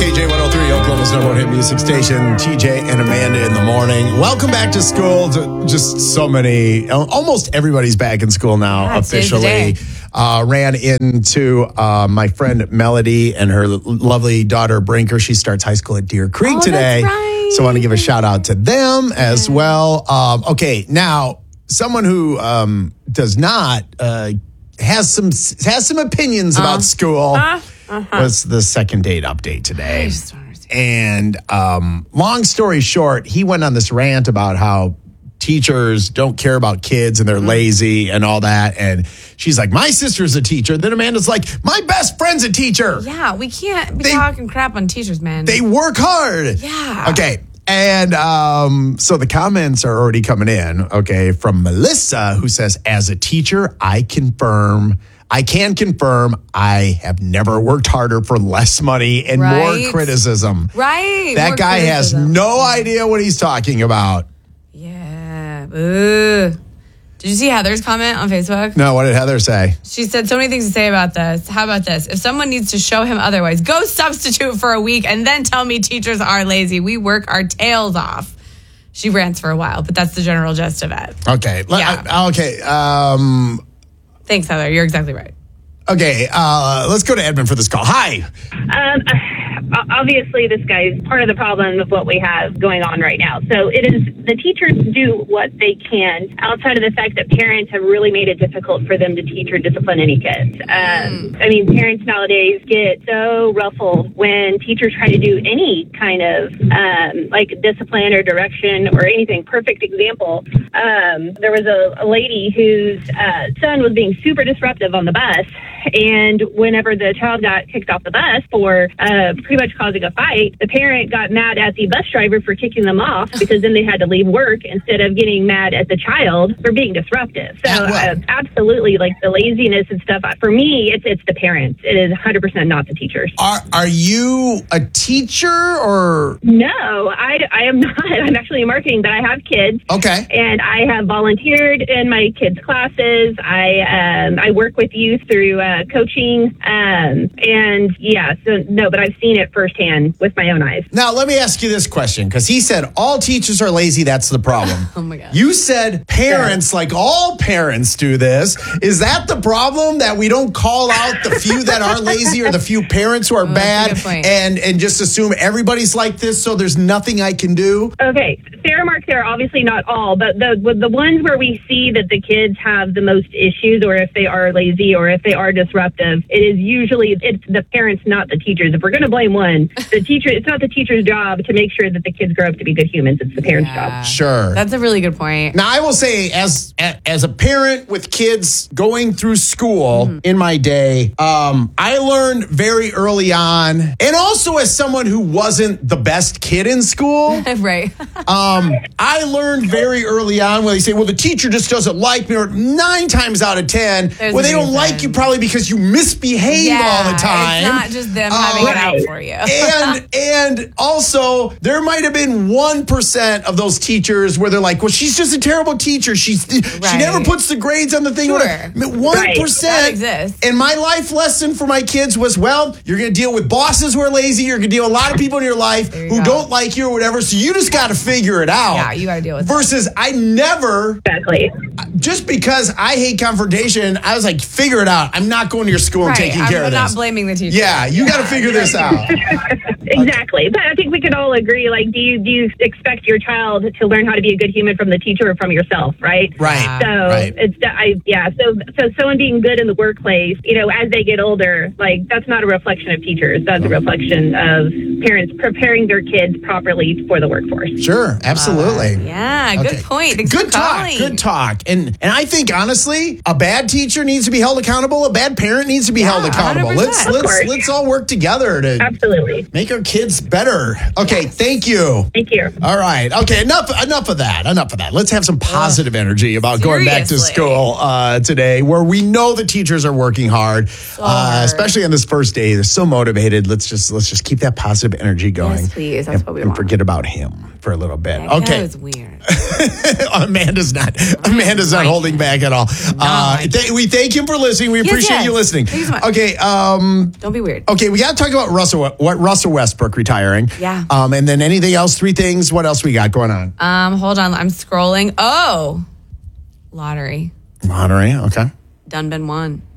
KJ 103, Oklahoma's number one hit music station. TJ and Amanda in the morning. Welcome back to school. Just so many, almost everybody's back in school now officially. Ran into my friend Melody and her lovely daughter Brinker. She starts high school at Deer Creek today. That's right. So I want to give a shout out to them as well. Okay, now someone who does not has some opinions about school. Was the second date update today. And long story short, he went on this rant about how teachers don't care about kids and they're lazy and all that. And she's like, my sister's a teacher. Then Amanda's like, my best friend's a teacher. Yeah, we can't be talking crap on teachers, man. They work hard. Yeah. Okay. And so the comments are already coming in, okay, from Melissa, who says, as a teacher, I can confirm I have never worked harder for less money and more criticism. Right. That guy has no idea what he's talking about. Yeah. Ugh. Did you see Heather's comment on Facebook? No, what did Heather say? She said so many things to say about this. How about this? If someone needs to show him otherwise, go substitute for a week and then tell me teachers are lazy. We work our tails off. She rants for a while, but that's the general gist of it. Okay. Yeah. Okay. Thanks, Heather. You're exactly right. Okay, let's go to Edmund for this call. Hi. Obviously, this guy's part of the problem of what we have going on right now. So it is the teachers do what they can outside of the fact that parents have really made it difficult for them to teach or discipline any kids. I mean, parents nowadays get so ruffled when teachers try to do any kind of like discipline or direction or anything. Perfect example. There was a lady whose son was being super disruptive on the bus. And whenever the child got kicked off the bus for pretty much causing a fight, the parent got mad at the bus driver for kicking them off because then they had to leave work instead of getting mad at the child for being disruptive. So absolutely, like the laziness and stuff, for me, it's the parents. It is 100% not the teachers. Are you a teacher or? No, I am not. I'm actually in marketing, but I have kids. Okay. And I have volunteered in my kids' classes. I work with youth through coaching. And yeah, so no, but I've seen it firsthand with my own eyes. Now, let me ask you this question, because he said all teachers are lazy. That's the problem. Oh my God. You said parents, like all parents do this. Is that the problem, that we don't call out the few that are lazy or the few parents who are bad and just assume everybody's like this, so there's nothing I can do? Okay, fair remark there. Obviously not all, but the ones where we see that the kids have the most issues, or if they are lazy or if they are disruptive, it's the parents, not the teachers. If we're going to blame one, it's not the teacher's job to make sure that the kids grow up to be good humans. It's the parents' job. Sure. That's a really good point. Now, I will say, as a parent with kids going through school in my day, I learned very early on, and also as someone who wasn't the best kid in school, Right. I learned very early on when they say, well, the teacher just doesn't like me, or 9 times out of 10, they don't like you probably because you misbehave all the time. It's not just them having it out for you. and also, there might have been 1% of those teachers where they're like, well, she's just a terrible teacher. She never puts the grades on the thing. Sure. 1%. That exists. And my life lesson for my kids was, well, you're going to deal with bosses who are lazy. You're going to deal with a lot of people in your life who don't like you or whatever. So you just got to figure it out. Yeah, you got to deal with it. Versus I never, just because I hate confrontation, I was like, figure it out. I'm not going to your school and taking care of this. I'm not blaming the teacher. Yeah, you got to figure this out. Exactly. But I think we could all agree, like, do you expect your child to learn how to be a good human from the teacher or from yourself, right? Right. So so someone being good in the workplace, as they get older, like, that's not a reflection of teachers. That's a reflection of parents preparing their kids properly for the workforce. Sure, absolutely. Good point. Thanks for calling. Good talk. And I think, honestly, a bad teacher needs to be held accountable. A bad parent needs to be held accountable. 100%. Let's all work together to make our kids better. Okay, thank you. Thank you. All right. Okay, enough of that. Let's have some positive energy about going back to school today, where we know the teachers are working hard, especially on this first day. They're so motivated. Let's just keep that positive positive energy going. Yes, please. That's what we want. Forget about him for a little bit. That Okay. was weird. Amanda's not holding back at all. We thank you for listening. We appreciate you listening. Thank you so much. Okay. Don't be weird. Okay, we got to talk about Russell Westbrook retiring. Yeah. And then anything else? 3 things. What else we got going on? Hold on. I'm scrolling. Oh, lottery. Lottery. Okay. Done been won.